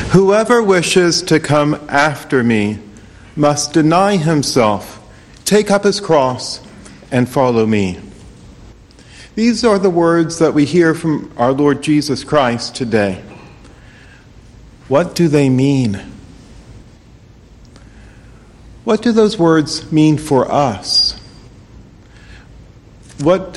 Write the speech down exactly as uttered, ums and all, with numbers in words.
Whoever wishes to come after me must deny himself, take up his cross, and follow me. These are the words that we hear from our Lord Jesus Christ today. What do they mean? What do those words mean for us? What